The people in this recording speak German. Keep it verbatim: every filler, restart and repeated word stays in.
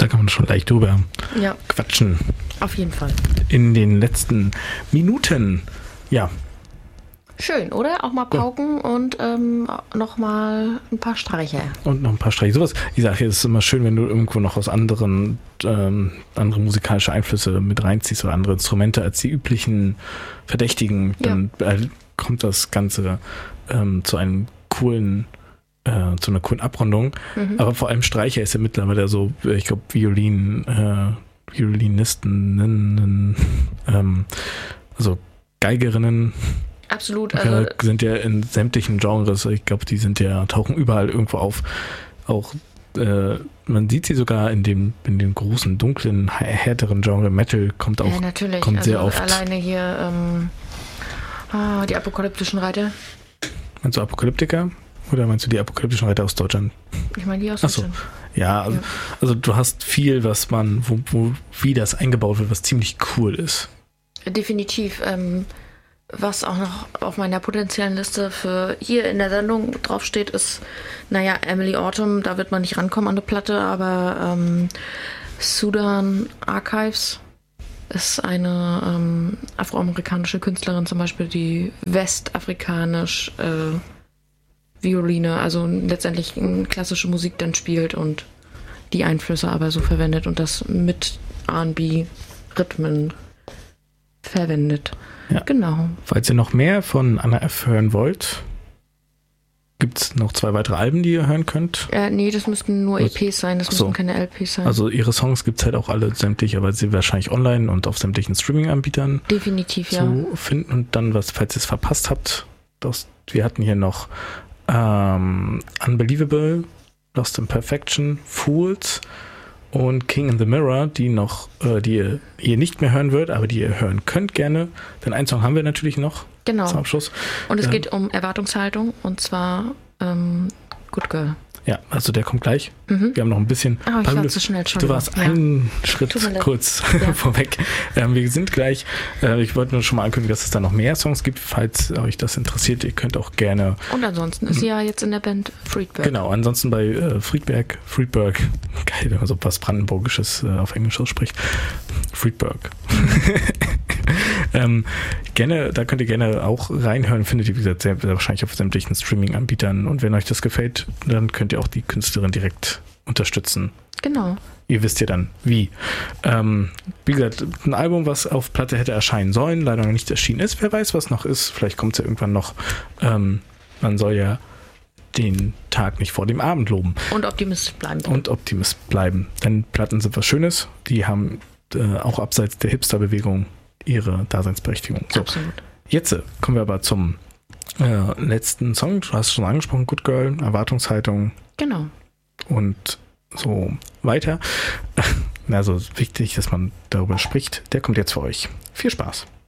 Da kann man schon leicht drüber ja. quatschen. Auf jeden Fall. In den letzten Minuten. Ja. Schön, oder? Auch mal pauken ja. und ähm, nochmal ein paar Streiche. Und noch ein paar Streiche. Sowas, ich sage, es ist immer schön, wenn du irgendwo noch aus anderen, ähm, andere musikalische Einflüsse mit reinziehst oder andere Instrumente als die üblichen Verdächtigen. Dann ja. äh, kommt das Ganze ähm, zu einem coolen Äh, zu einer coolen Abrundung. Mhm. Aber vor allem Streicher ist ja mittlerweile so, ich glaube, Violin, äh, Violinisten, ähm, also Geigerinnen. Absolut. Also äh, sind ja in sämtlichen Genres, ich glaube, die sind ja, tauchen überall irgendwo auf. Auch, äh, man sieht sie sogar in dem, in den großen, dunklen, härteren Genre. Metal kommt auch, ja, natürlich. kommt also sehr oft. Alleine hier, ähm, ah, die apokalyptischen Reiter. Meinst du Apokalyptiker? Oder meinst du die apokalyptischen Reiter aus Deutschland? Ich meine die aus Achso. Deutschland. Ja, also, ja, also du hast viel, was man, wo, wo wie das eingebaut wird, was ziemlich cool ist. Definitiv. Ähm, was auch noch auf meiner potenziellen Liste für hier in der Sendung draufsteht, ist, naja, Emily Autumn, da wird man nicht rankommen an eine Platte, aber ähm, Sudan Archives ist eine ähm, afroamerikanische Künstlerin zum Beispiel, die westafrikanisch äh, Violine, also letztendlich klassische Musik dann spielt und die Einflüsse aber so verwendet und das mit R and B-Rhythmen verwendet. Ja. Genau. Falls ihr noch mehr von Anna F. hören wollt, gibt es noch zwei weitere Alben, die ihr hören könnt? Äh, nee, das müssten nur Was? E Ps sein, das Achso. müssen keine L Ps sein. Also ihre Songs gibt es halt auch alle sämtlich, aber sie wahrscheinlich online und auf sämtlichen Streaming-Anbietern definitiv, zu ja. finden. Und dann, was, falls ihr es verpasst habt, das, wir hatten hier noch Um, Unbelievable, Lost in Perfection, Fools und King in the Mirror, die noch, äh, die ihr, ihr nicht mehr hören würdet, aber die ihr hören könnt gerne. Denn einen Song haben wir natürlich noch genau. zum Abschluss. Und es ähm, geht um Erwartungshaltung und zwar ähm, Good Girl. Ja, also der kommt gleich. Mhm. Wir haben noch ein bisschen... Oh, ich war zu schnell schon. Du warst ja. einen Schritt kurz ja. vorweg. Ähm, wir sind gleich... Äh, ich wollte nur schon mal ankündigen, dass es da noch mehr Songs gibt. Falls euch das interessiert, ihr könnt auch gerne... Und ansonsten ist sie ja jetzt in der Band Friedberg. Genau, ansonsten bei äh, Friedberg, Friedberg, geil, wenn man so was Brandenburgisches äh, auf Englisch ausspricht. Friedberg. ähm, gerne, da könnt ihr gerne auch reinhören, findet ihr, wie gesagt, sehr, sehr wahrscheinlich auf sämtlichen Streaming-Anbietern. Und wenn euch das gefällt, dann könnt ihr auch die Künstlerin direkt unterstützen. Genau. Ihr wisst ja dann, wie. Ähm, wie gesagt, ein Album, was auf Platte hätte erscheinen sollen, leider noch nicht erschienen ist. Wer weiß, was noch ist. Vielleicht kommt es ja irgendwann noch. Ähm, man soll ja den Tag nicht vor dem Abend loben. Und Optimist bleiben. Und Optimist bleiben. Denn Platten sind was Schönes. Die haben äh, auch abseits der Hipster-Bewegung ihre Daseinsberechtigung. So, absolut. Jetzt kommen wir aber zum äh, letzten Song. Du hast schon angesprochen, Good Girl, Erwartungshaltung. Genau. Und so weiter. Also wichtig, dass man darüber spricht. Der kommt jetzt für euch. Viel Spaß.